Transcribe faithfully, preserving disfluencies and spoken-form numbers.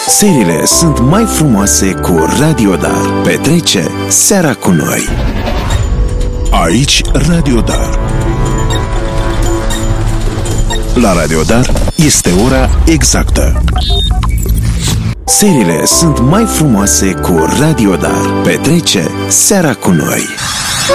Seriile sunt mai frumoase cu Radio Dar. Petrece seara cu noi. Aici Radio Dar. La Radio Dar este ora exactă. Seriile sunt mai frumoase cu Radio Dar. Petrece seara cu noi.